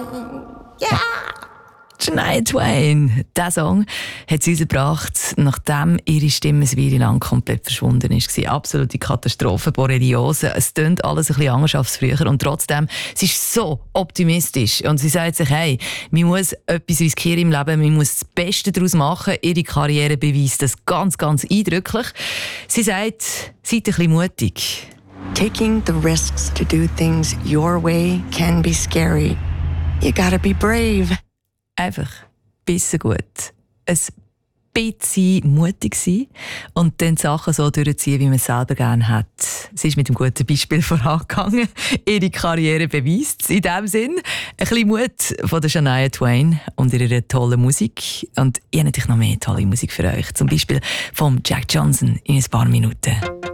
Ja! Shania Twain. Diesen Song hat sie rausgebracht, nachdem ihre Stimme eine Weile lang komplett verschwunden ist. Absolute Katastrophe, Borreliose. Es klingt alles ein bisschen anders als früher. Und trotzdem, sie ist so optimistisch. Und sie sagt sich, hey, man muss etwas riskieren im Leben, man muss das Beste daraus machen. Ihre Karriere beweist das ganz, ganz eindrücklich. Sie sagt, seid ein bisschen mutig. Taking the risks to do things your way can be scary. You gotta be brave. Einfach ein bisschen gut. Ein bisschen mutig sein und dann die Sachen so durchziehen, wie man es selber gerne hat. Sie ist mit einem guten Beispiel vorangegangen. Ihre Karriere beweist es. In diesem Sinn ein bisschen Mut von der Shania Twain und ihrer tollen Musik. Und ich habe natürlich noch mehr tolle Musik für euch. Zum Beispiel von Jack Johnson in ein paar Minuten.